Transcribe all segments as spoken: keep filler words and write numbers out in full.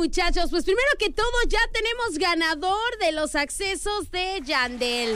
muchachos, pues primero que todo ya tenemos ganador de los accesos de Yandel.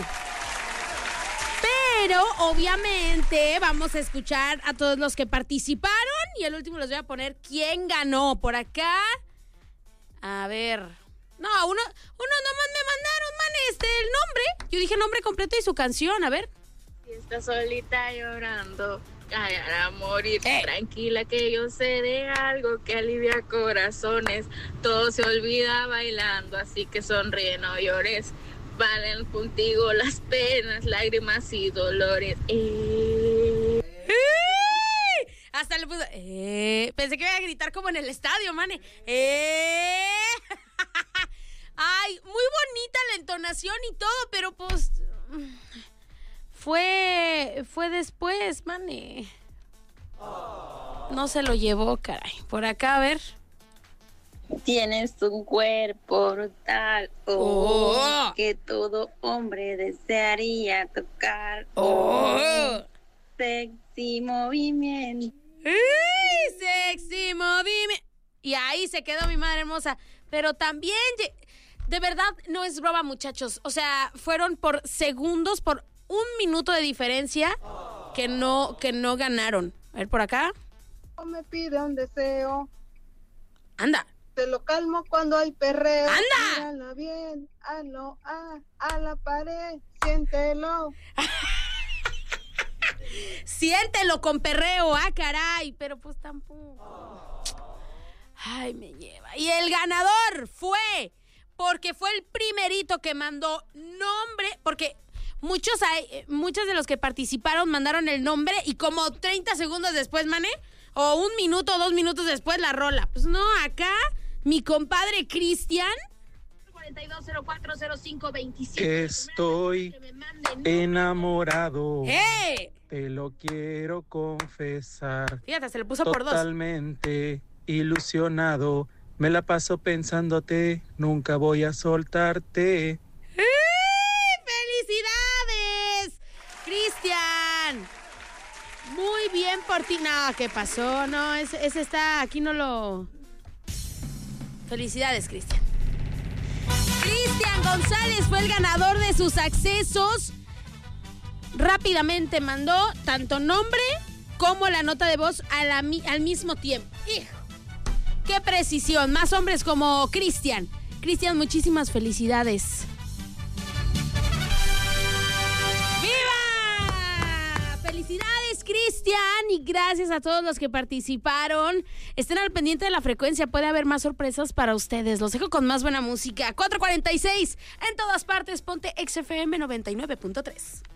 Pero obviamente vamos a escuchar a todos los que participaron y al último les voy a poner quién ganó. Por acá, a ver, no, uno, uno nomás me mandaron, man, este, el nombre. Yo dije nombre completo y su canción, a ver. Si estás solita llorando, callar a morir, eh. tranquila que yo sé de algo que alivia corazones, todo se olvida bailando, así que sonríe, no llores, valen contigo las penas, lágrimas y dolores. Eh. ¡Eh! Hasta le puso, eh. Pensé que iba a gritar como en el estadio, mane. Eh. Ay, muy bonita la entonación y todo, pero pues fue fue después, mane. No se lo llevó, caray. Por acá, a ver. Tienes un cuerpo brutal, oh, Oh. que todo hombre desearía tocar. Oh. Oh, sexy movimiento. ¡Ay, sexy movimiento! Y ahí se quedó mi madre hermosa. Pero también, de verdad, no es broma, muchachos. O sea, fueron por segundos, por un minuto de diferencia que no, que no ganaron. A ver, por acá. Me pide un deseo, Anda. te lo calmo cuando hay perreo. ¡Anda! Mírala bien, hazlo a, a la pared, siéntelo. Siéntelo con perreo, ah, caray. Pero pues tampoco. Ay, me lleva. Y el ganador fue, porque fue el primerito que mandó nombre, porque muchos hay, muchos de los que participaron mandaron el nombre y como treinta segundos después, mané, o un minuto o dos minutos después la rola. Pues no, acá mi compadre Cristian. cuarenta y dos cero cuatro cero cinco veintisiete. Estoy enamorado. ¡Eh! Te lo quiero confesar. Fíjate, se le puso por dos. Totalmente ilusionado. Me la paso pensándote. Nunca voy a soltarte. ¡Eh! ¡Felicidades! Cristian. Muy bien por ti. No, ¿qué pasó? No, ese, ese está, aquí no lo... Felicidades, Cristian. Cristian González fue el ganador de sus accesos. Rápidamente mandó tanto nombre como la nota de voz a la, al mismo tiempo. ¡Hijo! ¡Qué precisión! Más hombres como Cristian. Cristian, muchísimas felicidades. ¡Viva! Felicidades, Cristian, y gracias a todos los que participaron. Estén al pendiente de la frecuencia, puede haber más sorpresas para ustedes. Los dejo con más buena música. cuatro cuarenta y seis, en todas partes, ponte X F M noventa y nueve punto tres.